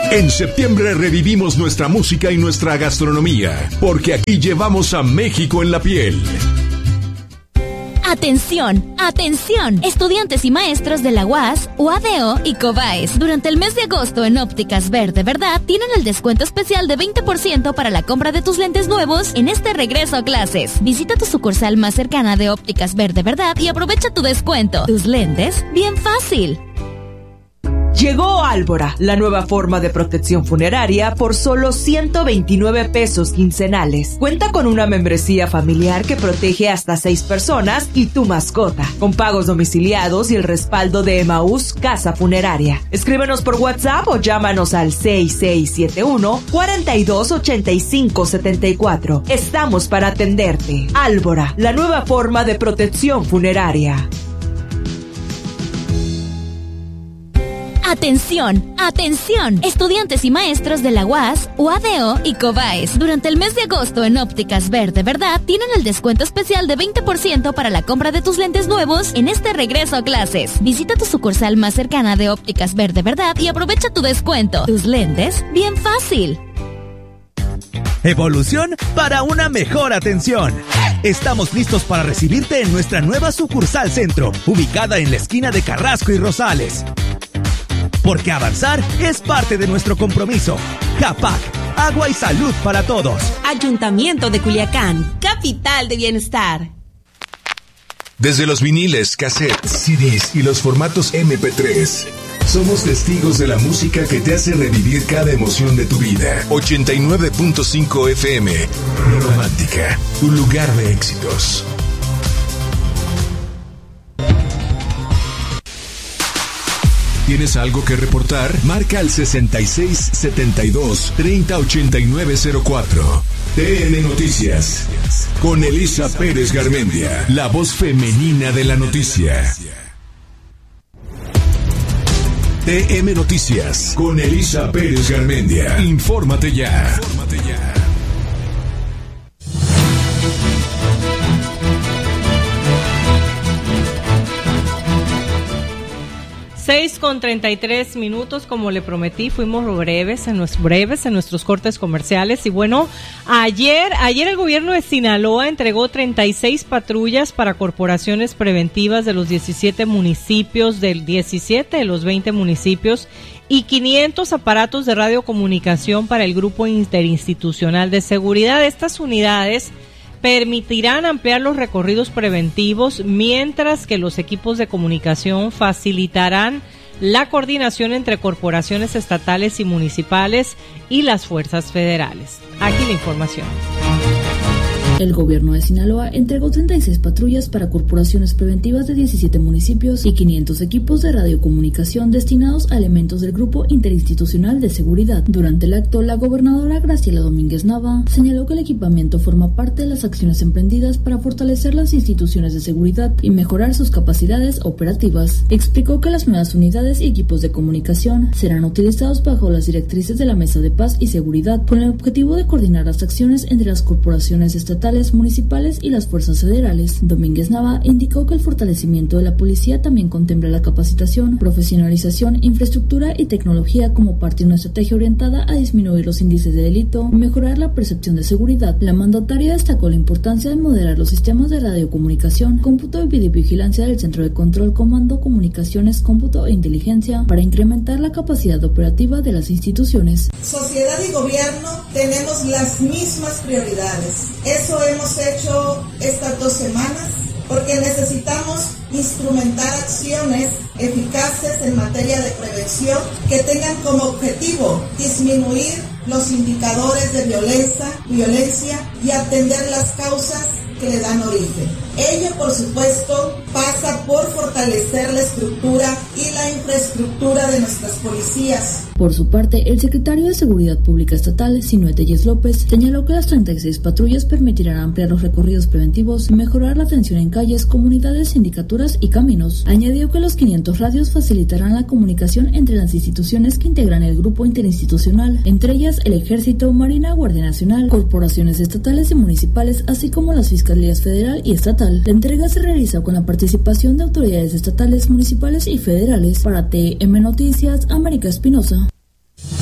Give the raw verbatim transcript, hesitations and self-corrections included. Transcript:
En septiembre revivimos nuestra música y nuestra gastronomía, porque aquí llevamos a México en la piel. ¡Atención! ¡Atención! Estudiantes y maestros de la U A S, U A D O y COBAES. Durante el mes de agosto en Ópticas Verde Verdad tienen el descuento especial de veinte por ciento para la compra de tus lentes nuevos en este regreso a clases. Visita tu sucursal más cercana de Ópticas Verde Verdad y aprovecha tu descuento. Tus lentes, bien fácil. Llegó Álvora, la nueva forma de protección funeraria por solo ciento veintinueve pesos quincenales. Cuenta con una membresía familiar que protege hasta seis personas y tu mascota, con pagos domiciliados y el respaldo de Emaús Casa Funeraria. Escríbenos por WhatsApp o llámanos al seis seis siete uno, cuatro dos ocho cinco siete cuatro. Estamos para atenderte. Álvora, la nueva forma de protección funeraria. ¡Atención! ¡Atención! Estudiantes y maestros de la U A S, U A D O y COBAES. Durante el mes de agosto en Ópticas Verde Verdad tienen el descuento especial de veinte por ciento para la compra de tus lentes nuevos en este regreso a clases. Visita tu sucursal más cercana de Ópticas Verde Verdad y aprovecha tu descuento. Tus lentes, bien fácil. Evolución para una mejor atención. Estamos listos para recibirte en nuestra nueva sucursal centro, ubicada en la esquina de Carrasco y Rosales. Porque avanzar es parte de nuestro compromiso. CAPAC, agua y salud para todos. Ayuntamiento de Culiacán, capital de bienestar. Desde los viniles, cassettes, C Ds y los formatos eme pe tres, somos testigos de la música que te hace revivir cada emoción de tu vida. ochenta y nueve punto cinco F M, Romántica, tu lugar de éxitos. ¿Tienes algo que reportar? Marca al sesenta y seis setenta y dos treinta ochenta y nueve cero cuatro. T N Noticias, con Elisa Pérez Garmendia, la voz femenina de la noticia. T M Noticias, con Elisa Pérez Garmendia. Infórmate ya. Infórmate ya. seis con treinta y tres minutos, como le prometí, fuimos breves en nuestros breves en nuestros cortes comerciales. Y bueno, ayer, ayer el gobierno de Sinaloa entregó treinta y seis patrullas para corporaciones preventivas de los diecisiete municipios, del diecisiete de los veinte municipios, y quinientos aparatos de radiocomunicación para el Grupo Interinstitucional de Seguridad. Estas unidades permitirán ampliar los recorridos preventivos, mientras que los equipos de comunicación facilitarán la coordinación entre corporaciones estatales y municipales y las fuerzas federales. Aquí la información. El gobierno de Sinaloa entregó treinta y seis patrullas para corporaciones preventivas de diecisiete municipios y quinientos equipos de radiocomunicación destinados a elementos del Grupo Interinstitucional de Seguridad. Durante el acto, la gobernadora Graciela Domínguez Nava señaló que el equipamiento forma parte de las acciones emprendidas para fortalecer las instituciones de seguridad y mejorar sus capacidades operativas. Explicó que las nuevas unidades y equipos de comunicación serán utilizados bajo las directrices de la Mesa de Paz y Seguridad, con el objetivo de coordinar las acciones entre las corporaciones estatales, municipales y las fuerzas federales. Domínguez Nava indicó que el fortalecimiento de la policía también contempla la capacitación, profesionalización, infraestructura y tecnología como parte de una estrategia orientada a disminuir los índices de delito y mejorar la percepción de seguridad. La mandataria destacó la importancia de moderar los sistemas de radiocomunicación, cómputo y videovigilancia del Centro de Control, Comando, Comunicaciones, Cómputo e Inteligencia para incrementar la capacidad operativa de las instituciones. Sociedad y gobierno tenemos las mismas prioridades. Eso hemos hecho estas dos semanas porque necesitamos instrumentar acciones eficaces en materia de prevención que tengan como objetivo disminuir los indicadores de violencia, violencia y atender las causas que le dan origen. Ello, por supuesto, pasa por fortalecer la estructura y la infraestructura de nuestras policías. Por su parte, el secretario de Seguridad Pública Estatal, Sinué Tellez López, señaló que las treinta y seis patrullas permitirán ampliar los recorridos preventivos y mejorar la atención en calles, comunidades, sindicaturas y caminos. Añadió que los quinientos radios facilitarán la comunicación entre las instituciones que integran el Grupo Interinstitucional, entre ellas el Ejército, Marina, Guardia Nacional, corporaciones estatales y municipales, así como las Fiscalías Federal y Estatal. La entrega se realizó con la participación de autoridades estatales, municipales y federales. Para T M Noticias, América Espinosa.